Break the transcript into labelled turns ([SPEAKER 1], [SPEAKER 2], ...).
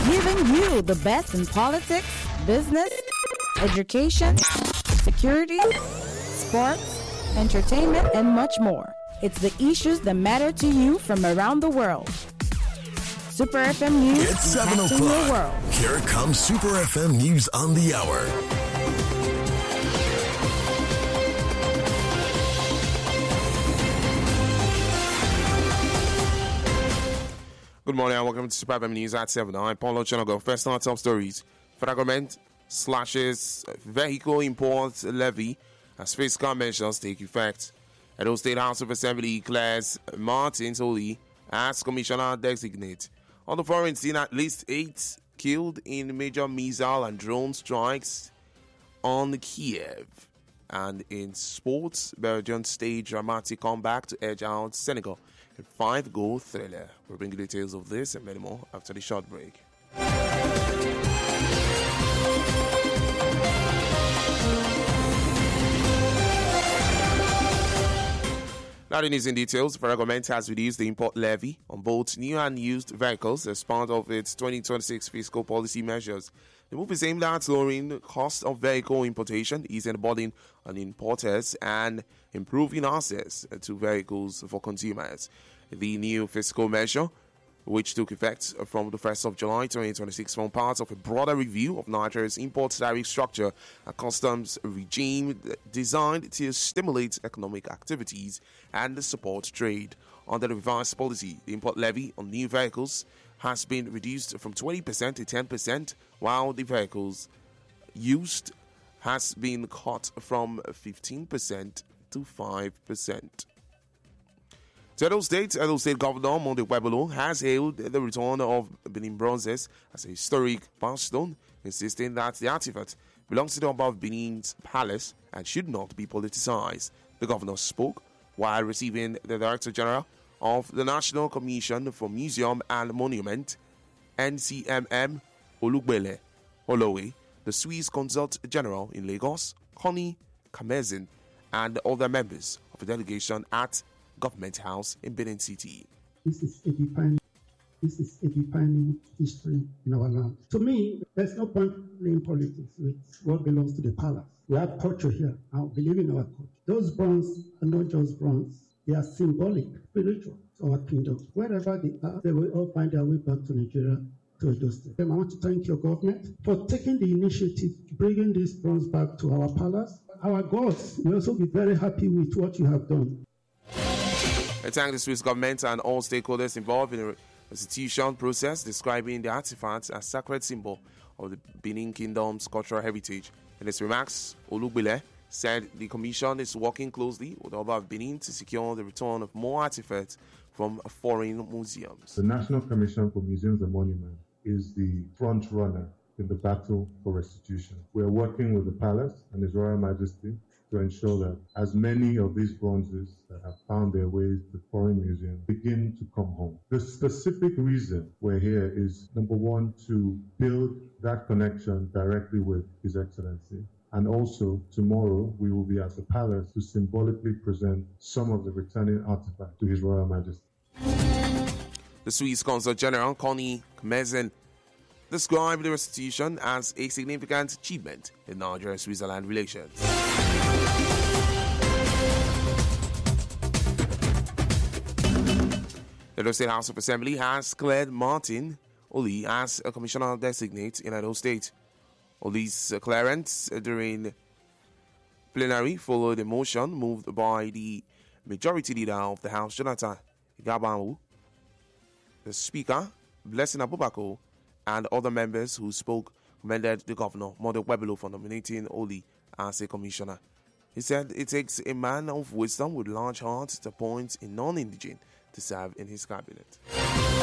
[SPEAKER 1] giving you the best in politics, business, education, security, sports, entertainment, and much more. It's the issues that matter to you from around the world. Super FM News.
[SPEAKER 2] It's 7 o'clock.
[SPEAKER 1] Your world.
[SPEAKER 2] Here comes Super FM News on the hour.
[SPEAKER 3] Good morning and welcome to Super FM News at 7. I'm Paulo Chanago. First on our top stories. Federal government slashes vehicle import levy as fiscal measures take effect. Edo State House of Assembly declares Martin Oli as commissioner designate. On the foreign scene, at least 8 killed in major missile and drone strikes on Kiev. And in sports, Belgium stage dramatic comeback to edge out Senegal. 5-goal thriller. We'll bring you details of this and many more after the short break. Now the news in details. The federal government has reduced the import levy on both new and used vehicles as part of its 2026 fiscal policy measures. The move is aimed at lowering the cost of vehicle importation, easing the burden on importers, and improving access to vehicles for consumers. The new fiscal measure, which took effect from the 1st of July 2026, forms part of a broader review of Nigeria's import tariff structure and customs regime designed to stimulate economic activities and support trade. Under the revised policy, the import levy on new vehicles has been reduced from 20% to 10%, while the vehicles used has been cut from 15% to 5%. Edo State Governor Monday Webolo has hailed the return of Benin bronzes as a historic milestone, insisting that the artifact belongs to the Oba of Benin's palace and should not be politicized. The governor spoke while receiving the Director General of the National Commission for Museum and Monument, NCMM, Olugbele Olowe, the Swiss Consul General in Lagos, Connie Kamezin, and other members of the delegation at Government House in Benin City.
[SPEAKER 4] This is a defining history in our land. To me, there's no point playing politics with what belongs to the palace. We have culture here. I believe in our culture. Those bronze are not just bronze. They are symbolic, spiritual to our kingdom. Wherever they are, they will all find their way back to Nigeria, to Edo State. I want to thank your government for taking the initiative, bringing this bronze back to our palace. Our gods will also be very happy with what you have done.
[SPEAKER 3] I thank the Swiss government and all stakeholders involved in the restitution process, describing the artifacts as sacred symbol of the Benin Kingdom's cultural heritage. In his remarks, Olugbele said the commission is working closely with the Oba of Benin to secure the return of more artifacts from foreign museums.
[SPEAKER 5] The National Commission for Museums and Monuments is the front runner in the battle for restitution. We are working with the Palace and His Royal Majesty to ensure that as many of these bronzes that have found their ways to foreign museums begin to come home. The specific reason we're here is, number one, to build that connection directly with His Excellency. And also, tomorrow, we will be at the Palace to symbolically present some of the returning artifacts to His Royal Majesty.
[SPEAKER 3] The Swiss Consul General, Connie Kamezin, described the restitution as a significant achievement in Nigeria-Switzerland relations. The Edo State House of Assembly has declared Martin Oli as a commissioner designate in Edo State. Oli's clearance during plenary followed a motion moved by the majority leader of the House, Jonathan Igabanwu, the Speaker, Blessing Abubakar, and other members who spoke commended the governor, Monday Webolo, for nominating Oli as a commissioner. He said it takes a man of wisdom with large heart to appoint a non-indigent to serve in his cabinet.